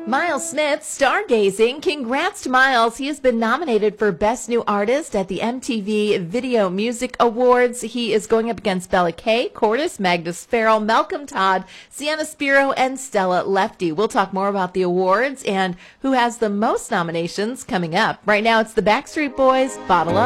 Miles Smith, Stargazing. Congrats to Miles. He has been nominated for Best New Artist at the MTV Video Music Awards. He is going up against Bella Kay, Cordes, Magnus Farrell, Malcolm Todd, Sienna Spiro, and Stella Lefty. We'll talk more about the awards and who has the most nominations coming up. Right now, it's the Backstreet Boys, Bottle Up.